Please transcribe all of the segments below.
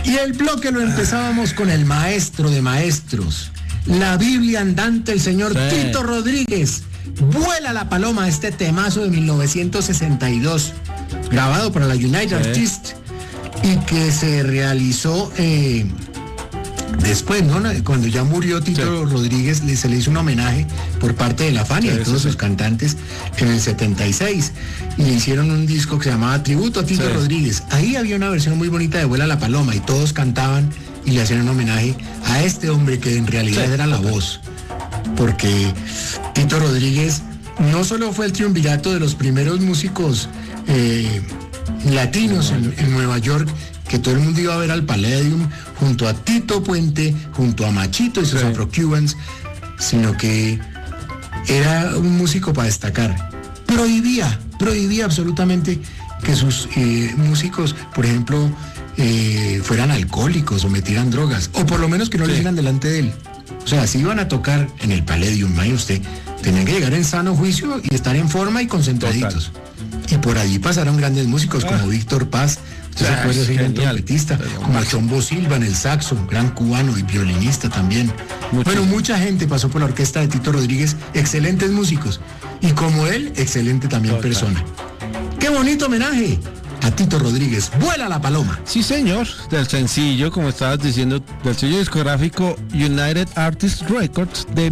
Y el bloque lo empezábamos con el maestro de maestros, la Biblia andante, el señor Tito Rodríguez. Vuela la paloma, este temazo de 1962, grabado para la United Artists y que se realizó después, ¿no? Cuando ya murió Tito Rodríguez, se le hizo un homenaje por parte de la Fania y todos sus cantantes en el 76 y le hicieron un disco que se llamaba Tributo a Tito Rodríguez. Ahí había una versión muy bonita de Vuela la paloma y todos cantaban y le hacían un homenaje a este hombre que en realidad era la voz, porque Tito Rodríguez no solo fue el triunvirato de los primeros músicos latinos en Nueva York, que todo el mundo iba a ver al Palladium junto a Tito Puente, junto a Machito y sus Afro-Cubans, sino que era un músico para destacar. Prohibía absolutamente que sus músicos, por ejemplo, fueran alcohólicos o metieran drogas, o por lo menos que no lo hicieran delante de él. O sea, si iban a tocar en el Palladium, imagínese usted, tenían que llegar en sano juicio y estar en forma y concentraditos. Y por allí pasaron grandes músicos como Víctor Paz, usted se acuerda, ese gran trompetista, como Chombo Silva en el saxo, gran cubano y violinista también. Bueno, mucha gente pasó por la orquesta de Tito Rodríguez, excelentes músicos. Y como él, excelente también persona. ¡Qué bonito homenaje a Tito Rodríguez! ¡Vuela la paloma! Sí, señor, del sencillo, como estabas diciendo, del sello discográfico United Artists Records de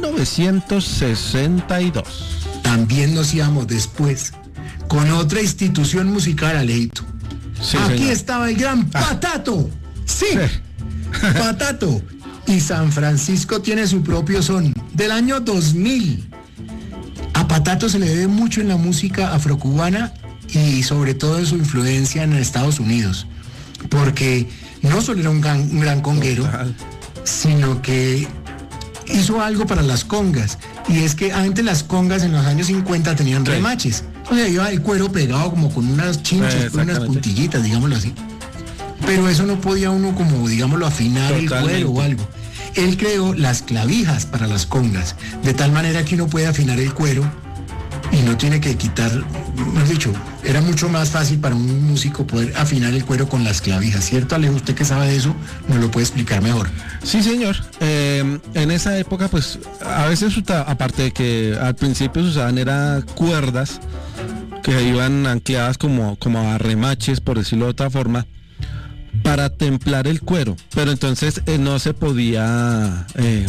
1962. También nos íbamos después con otra institución musical, Alejito. Sí, aquí señor. estaba el gran Patato. Sí. Patato. Y San Francisco tiene su propio son, del año 2000. A Patato se le debe mucho en la música afrocubana y sobre todo en su influencia en Estados Unidos, porque no solo era un gran conguero, sino que hizo algo para las congas, y es que antes las congas en los años 50 tenían remaches, o sea, iba el cuero pegado como con unas chinchas, con unas puntillitas, digámoslo así, pero eso no podía uno como, digámoslo, afinar el cuero o algo. Él creó las clavijas para las congas, de tal manera que uno puede afinar el cuero y no tiene que quitar, mejor dicho, era mucho más fácil para un músico poder afinar el cuero con las clavijas, ¿cierto, Alejo? Usted que sabe de eso, nos lo puede explicar mejor. Sí, señor. En esa época, pues, a veces, aparte de que al principio se usaban era cuerdas que iban ancladas como a remaches, por decirlo de otra forma, para templar el cuero, pero entonces no se podía,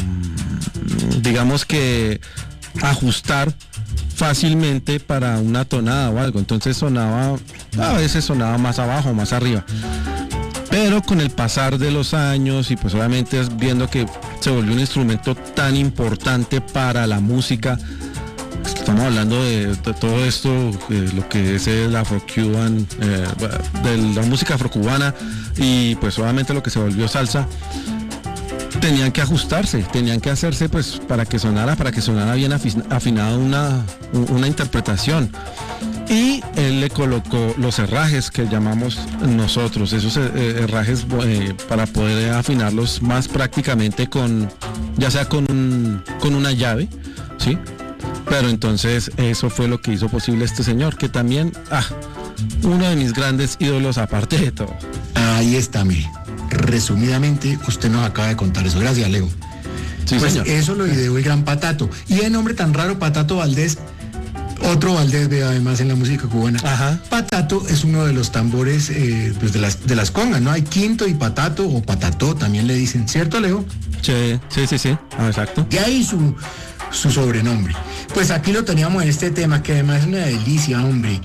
digamos que, ajustar fácilmente para una tonada o algo, entonces a veces sonaba más abajo, más arriba, pero con el pasar de los años y pues obviamente viendo que se volvió un instrumento tan importante para la música, estamos hablando de todo esto, lo que es el afro-cuban, de la música afrocubana y pues obviamente lo que se volvió salsa, tenían que ajustarse, tenían que hacerse pues para que sonara bien afinado una interpretación. Y él le colocó los herrajes que llamamos nosotros, esos herrajes para poder afinarlos más prácticamente ya sea con una llave, ¿sí? Pero entonces eso fue lo que hizo posible este señor, que también, uno de mis grandes ídolos aparte de todo. Ahí está, mire. Resumidamente, usted nos acaba de contar eso. Gracias, Leo. Sí, pues señor. Eso lo ideó el gran Patato. Y el nombre tan raro, Patato Valdés, otro Valdés ve además en la música cubana. Ajá. Patato es uno de los tambores pues de las congas, ¿no? Hay quinto y patato, o patató también le dicen, ¿cierto, Leo? Sí. Exacto. Y ahí su sobrenombre. Pues aquí lo teníamos en este tema, que además es una delicia, hombre.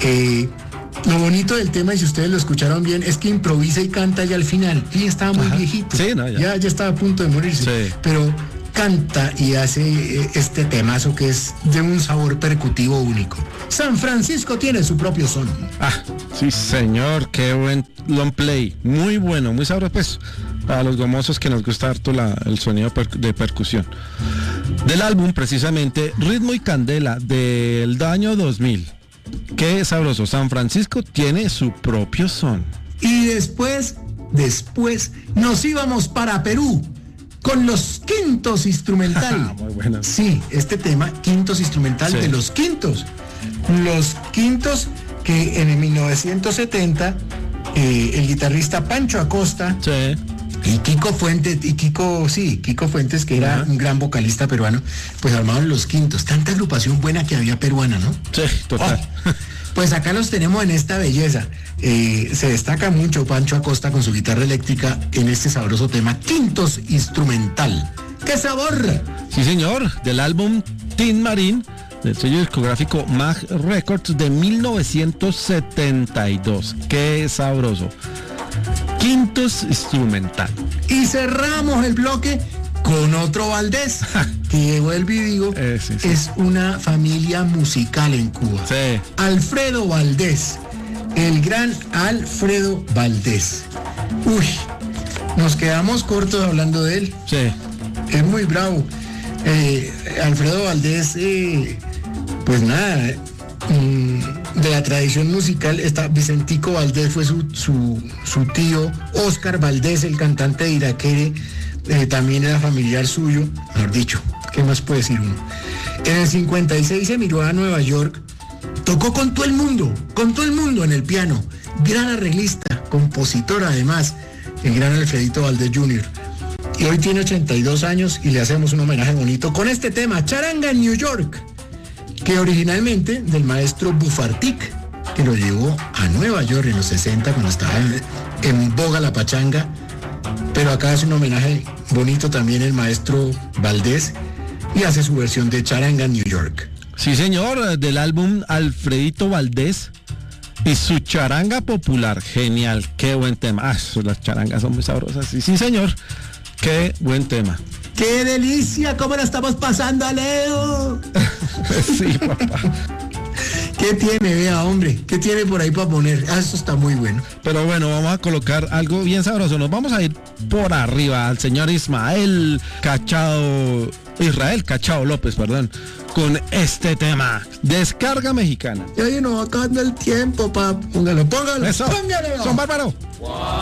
Lo bonito del tema, y si ustedes lo escucharon bien, es que improvisa y canta ya al final. Y estaba muy viejito. Sí, no, ya estaba a punto de morirse. Sí. Pero canta y hace este temazo que es de un sabor percutivo único. San Francisco tiene su propio son. Sí, señor, qué buen long play. Muy bueno, muy sabroso, pues, para los gomosos que nos gusta harto el sonido de percusión. Del álbum, precisamente, Ritmo y Candela, del año 2000. Qué sabroso, San Francisco tiene su propio son. Y después nos íbamos para Perú con los Quintos Instrumental. Muy bueno. Sí, este tema, Quintos Instrumental, de los Quintos. Los Quintos que en el 1970 el guitarrista Pancho Acosta. Sí. Y Kiko Fuentes, Kiko Fuentes, que era un gran vocalista peruano, pues armaron Los Quintos. Tanta agrupación buena que había peruana, ¿no? Sí, total. Oh, pues acá los tenemos en esta belleza. Se destaca mucho Pancho Acosta con su guitarra eléctrica en este sabroso tema, Quintos Instrumental. ¡Qué sabor! Sí, señor, del álbum Tin Marín, del sello discográfico Mag Records de 1972. ¡Qué sabroso! Quintos Instrumental. Y cerramos el bloque con otro Valdés, que llegó el video. Sí. Es una familia musical en Cuba. Sí. Alfredo Valdés, el gran Alfredo Valdés. Uy, nos quedamos cortos hablando de él. Sí. Es muy bravo. Alfredo Valdés, pues nada, de la tradición musical está Vicentico Valdés, fue su tío. Oscar Valdés, el cantante de Iraquere, también era familiar suyo. Mejor dicho, ¿qué más puede decir uno? En el 56 se miró a Nueva York, tocó con todo el mundo en el piano. Gran arreglista, compositor además, el gran Alfredito Valdés Jr. Y hoy tiene 82 años y le hacemos un homenaje bonito con este tema, Charanga en New York, que originalmente del maestro Bufartic, que lo llevó a Nueva York en los 60 cuando estaba en boga la pachanga. Pero acá hace un homenaje bonito también el maestro Valdés y hace su versión de Charanga en New York. Sí, señor, del álbum Alfredito Valdés y su charanga popular. Genial, qué buen tema. Las charangas son muy sabrosas. Sí, señor, qué buen tema. ¡Qué delicia! ¿Cómo la estamos pasando, Leo? Sí, papá. ¿Qué tiene, vea, hombre? ¿Qué tiene por ahí para poner? Esto está muy bueno. Pero bueno, vamos a colocar algo bien sabroso. Nos vamos a ir por arriba al señor Israel Cachao López, con este tema, Descarga Mexicana. Y oye, nos va acabando el tiempo, Póngalo. Eso. Póngalo. Son bárbaro.